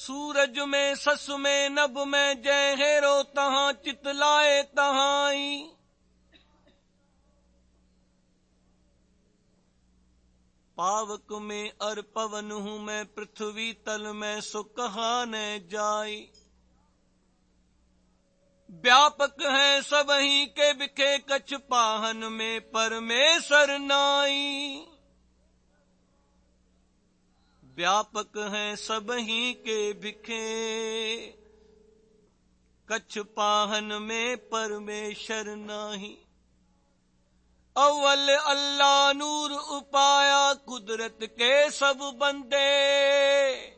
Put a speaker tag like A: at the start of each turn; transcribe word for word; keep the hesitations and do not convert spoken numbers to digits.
A: सूरज में सस में नभ में जय हेरो तहां चितलाए तहाई। पावक में अर पवन हूँ मैं पृथ्वी तल में सो कहाँ न जाई। व्यापक है सबही के बिखे कछ पाहन में परमेश्वर नाई। व्यापक है सबही के बिखे कछ पाहन में परमेश्वर नाही। अव्वल अल्लाह नूर उपाया कुदरत के सब बंदे।